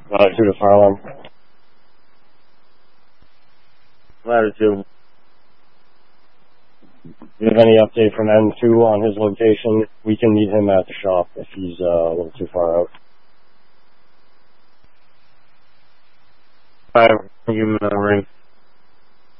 To the fire alarm. Latitude. Do you have any update from M2 on his location? We can meet him at the shop if he's a little too far out. 5, give him a ring.